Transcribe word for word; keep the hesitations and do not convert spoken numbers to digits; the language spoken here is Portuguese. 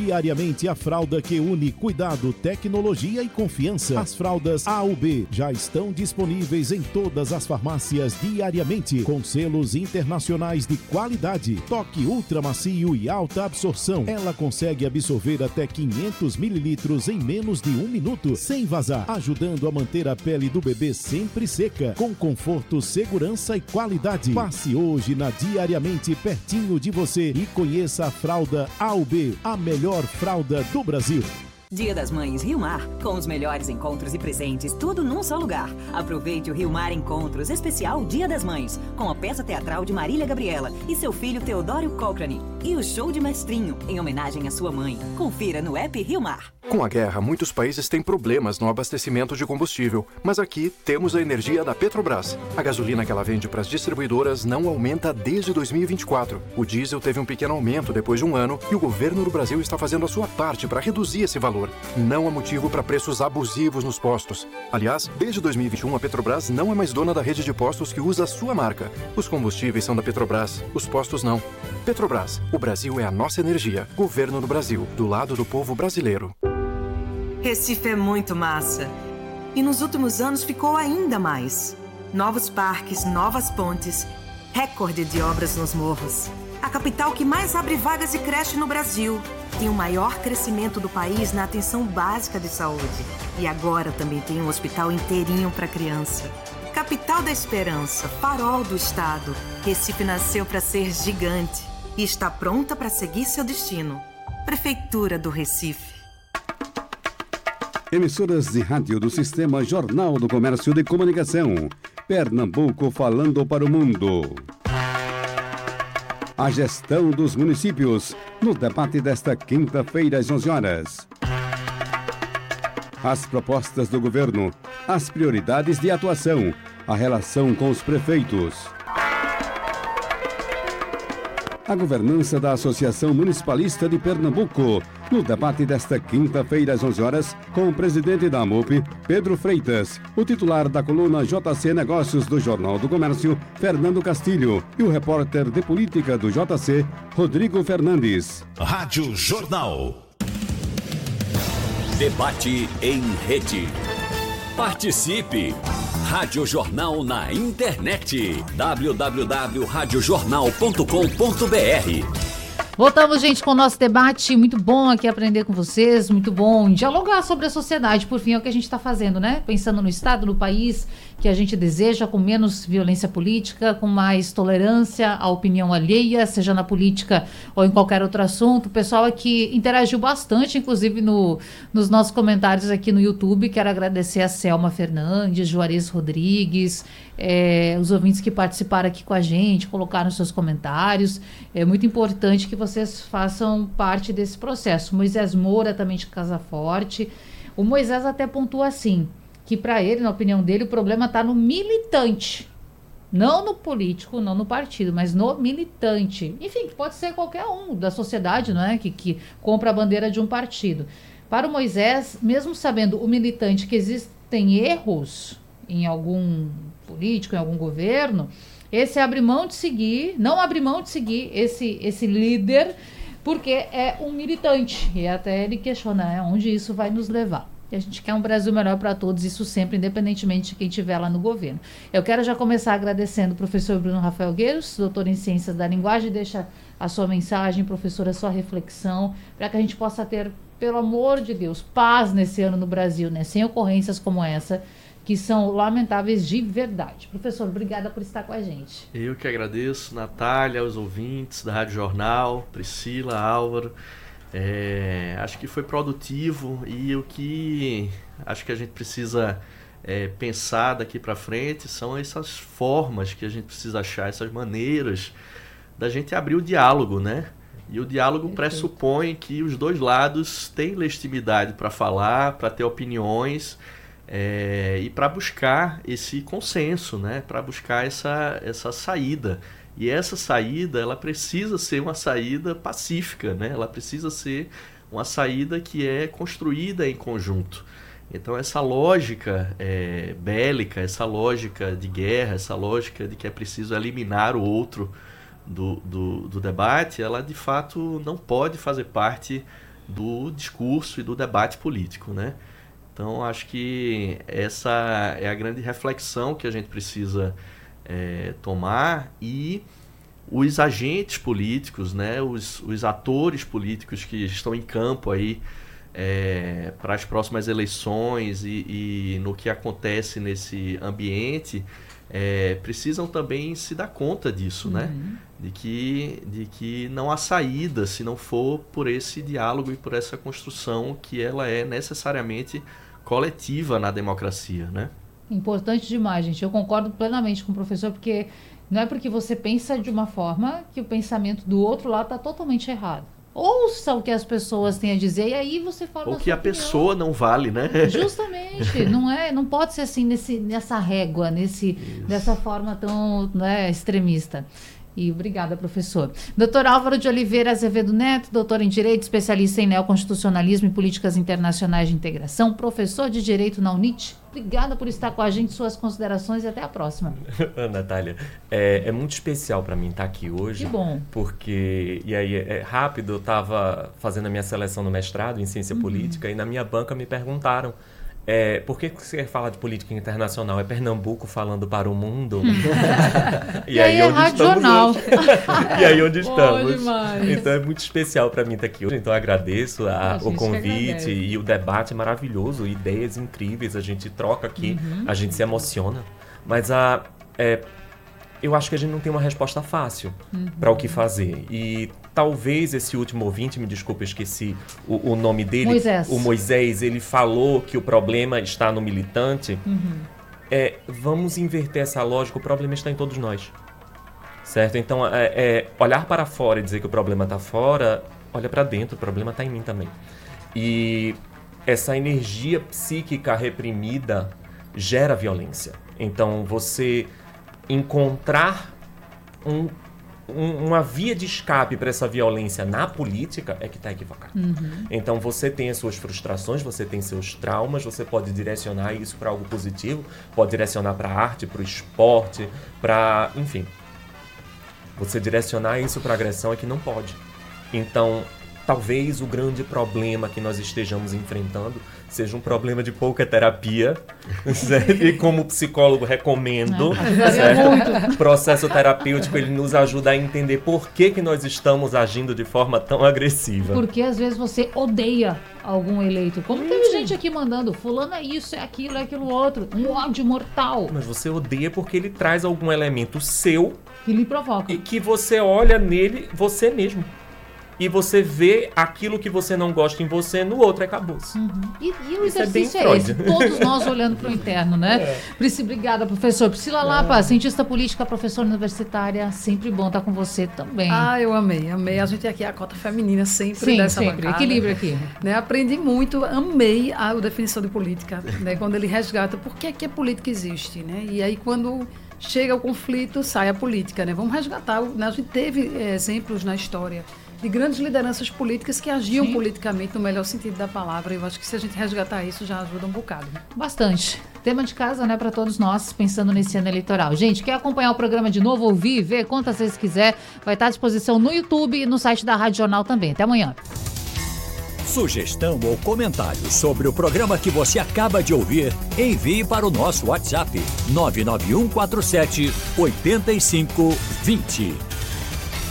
diariamente a fralda que une cuidado, tecnologia e confiança. As fraldas A U B já estão disponíveis em todas as farmácias diariamente, com selos internacionais de qualidade. Toque ultra macio e alta absorção. Ela consegue absorver até quinhentos mililitros em menos de um minuto, sem vazar, ajudando a manter a pele do bebê sempre seca, com conforto, segurança e qualidade. Passe hoje na Diariamente pertinho de você e conheça a fralda A U B, a melhor fralda do Brasil. Dia das Mães Rio Mar, com os melhores encontros e presentes, tudo num só lugar. Aproveite o Rio Mar Encontros, especial Dia das Mães, com a peça teatral de Marília Gabriela e seu filho Teodório Cochrane. E o show de Mestrinho, em homenagem à sua mãe. Confira no app Rio Mar. Com a guerra, muitos países têm problemas no abastecimento de combustível, mas aqui temos a energia da Petrobras. A gasolina que ela vende para as distribuidoras não aumenta desde dois mil e vinte e quatro. O diesel teve um pequeno aumento depois de um ano e o governo do Brasil está fazendo a sua parte para reduzir esse valor. Não há motivo para preços abusivos nos postos. Aliás, desde dois mil e vinte e um, a Petrobras não é mais dona da rede de postos que usa a sua marca. Os combustíveis são da Petrobras, os postos não. Petrobras, o Brasil é a nossa energia. Governo do Brasil, do lado do povo brasileiro. Recife é muito massa. E nos últimos anos ficou ainda mais. Novos parques, novas pontes, recorde de obras nos morros. A capital que mais abre vagas e creche no Brasil. Tem o maior crescimento do país na atenção básica de saúde. E agora também tem um hospital inteirinho para criança. Capital da Esperança, farol do estado. Recife nasceu para ser gigante e está pronta para seguir seu destino. Prefeitura do Recife. Emissoras de rádio do Sistema Jornal do Comércio de Comunicação. Pernambuco falando para o mundo. A gestão dos municípios, no debate desta quinta-feira às onze horas. As propostas do governo, as prioridades de atuação, a relação com os prefeitos. A governança da Associação Municipalista de Pernambuco, no debate desta quinta-feira às onze horas, com o presidente da AMUP, Pedro Freitas, o titular da coluna J C Negócios do Jornal do Comércio, Fernando Castilho, e o repórter de política do J C, Rodrigo Fernandes. Rádio Jornal. Debate em rede. Participe! Rádio Jornal na internet. w w w ponto rádio jornal ponto com ponto b r. Voltamos, gente, com o nosso debate. Muito bom aqui aprender com vocês, muito bom dialogar sobre a sociedade. Por fim, é o que a gente está fazendo, né? Pensando no Estado, no país que a gente deseja, com menos violência política, com mais tolerância à opinião alheia, seja na política ou em qualquer outro assunto. O pessoal aqui interagiu bastante, inclusive no, nos nossos comentários aqui no YouTube. Quero agradecer a Selma Fernandes, Juarez Rodrigues, é, os ouvintes que participaram aqui com a gente, colocaram seus comentários. É muito importante que vocês façam parte desse processo. Moisés Moura, também de Casa Forte. O Moisés até pontua assim, que para ele, na opinião dele, o problema está no militante. Não no político, não no partido, mas no militante. Enfim, pode ser qualquer um da sociedade, não é? Que, que compra a bandeira de um partido. Para o Moisés, mesmo sabendo o militante que existem erros em algum político, em algum governo, esse abre mão de seguir, não abre mão de seguir esse, esse líder, porque é um militante. E até ele questiona, né, onde isso vai nos levar. E a gente quer um Brasil melhor para todos, isso sempre, independentemente de quem estiver lá no governo. Eu quero já começar agradecendo o professor Bruno Rafael Gueiros, doutor em Ciências da Linguagem. Deixa a sua mensagem, professora, a sua reflexão, para que a gente possa ter, pelo amor de Deus, paz nesse ano no Brasil, né? Sem ocorrências como essa, que são lamentáveis de verdade. Professor, obrigada por estar com a gente. Eu que agradeço, Natália, aos ouvintes da Rádio Jornal, Priscila, Álvaro. É, acho que foi produtivo e o que acho que a gente precisa é, pensar daqui para frente são essas formas que a gente precisa achar, essas maneiras da gente abrir o diálogo, né? E o diálogo Perfeito. Pressupõe que os dois lados têm legitimidade para falar, para ter opiniões é, e para buscar esse consenso, né? Para buscar essa, essa saída. E essa saída, ela precisa ser uma saída pacífica, né? Ela precisa ser uma saída que é construída em conjunto. Então, essa lógica é, bélica, essa lógica de guerra, essa lógica de que é preciso eliminar o outro do, do, do debate, ela, de fato, não pode fazer parte do discurso e do debate político, né? Então, acho que essa é a grande reflexão que a gente precisa é, tomar, e os agentes políticos, né, os, os atores políticos que estão em campo aí é, para as próximas eleições e, e no que acontece nesse ambiente, é, precisam também se dar conta disso, uhum. né? De que, de que não há saída se não for por esse diálogo e por essa construção que ela é necessariamente coletiva na democracia, né? Importante demais, gente. Eu concordo plenamente com o professor, porque não é porque você pensa de uma forma que o pensamento do outro lado está totalmente errado. Ouça o que as pessoas têm a dizer e aí você forma Ou a que sua a opinião. pessoa não vale, né? Justamente. não, é, não pode ser assim nesse, nessa régua, nesse, dessa forma tão, né, extremista. E obrigada, professor. doutor Álvaro de Oliveira Azevedo Neto, doutor em Direito, especialista em Neoconstitucionalismo e Políticas Internacionais de Integração, professor de Direito na UNIT. Obrigada por estar com a gente, suas considerações e até a próxima. Natália, é, é muito especial para mim estar aqui hoje. Que bom. Porque, e aí, é rápido, eu estava fazendo a minha seleção no mestrado em Ciência uhum. Política e na minha banca me perguntaram É, por que você quer falar de política internacional? É Pernambuco falando para o mundo? e, e aí, aí é Rádio Jornal. e aí onde estamos? Demais. Então é muito especial para mim estar aqui hoje. Então eu agradeço a, a o convite e o debate maravilhoso, ideias incríveis, a gente troca aqui, uhum. a gente se emociona. Mas a, é, eu acho que a gente não tem uma resposta fácil uhum. para o que fazer. E talvez esse último ouvinte, me desculpe, eu esqueci o, o nome dele. Moisés. O Moisés, ele falou que o problema está no militante. Uhum. É, vamos inverter essa lógica, o problema está em todos nós. Certo? Então, é, é, olhar para fora e dizer que o problema está fora, olha para dentro, o problema está em mim também. E essa energia psíquica reprimida gera violência. Então, você encontrar um uma via de escape para essa violência na política é que está equivocado. Uhum. Então você tem as suas frustrações, você tem seus traumas, você pode direcionar isso para algo positivo, pode direcionar para a arte, para o esporte, para... enfim. Você direcionar isso para a agressão é que não pode. Então, talvez o grande problema que nós estejamos enfrentando seja um problema de pouca terapia, certo? E como psicólogo recomendo, é, certo? O processo terapêutico, ele nos ajuda a entender por que, que nós estamos agindo de forma tão agressiva. Porque às vezes você odeia algum eleito. Como hum. teve gente aqui mandando, fulano é isso, é aquilo, é aquilo outro, um ódio mortal. Mas você odeia porque ele traz algum elemento seu que lhe provoca. E que você olha nele você mesmo. E você vê aquilo que você não gosta em você no outro, acabou-se. Uhum. E, e o Isso exercício é, é esse, todos nós olhando para o interno, né? É. Priscila, obrigada, professor. Priscila Lapa, é. cientista política, professora universitária, sempre bom estar com você também. Ah, eu amei, amei. A gente aqui é a cota feminina sempre Sim, dessa sempre. bancada. Equilíbrio aqui. Né? Aprendi muito, amei a, a definição de política, né? Quando ele resgata por que, que a política existe, né? E aí quando chega o conflito, sai a política, né? Vamos resgatar, né? A gente teve é, exemplos na história de grandes lideranças políticas que agiam Sim. politicamente no melhor sentido da palavra. Eu acho que se a gente resgatar isso já ajuda um bocado. Bastante. Tema de casa, né, para todos nós, pensando nesse ano eleitoral. Gente, quer acompanhar o programa de novo, ouvir, ver quantas vezes quiser, vai estar à disposição no YouTube e no site da Rádio Jornal também. Até amanhã. Sugestão ou comentário sobre o programa que você acaba de ouvir, envie para o nosso WhatsApp nove nove um quatro sete oito cinco dois zero.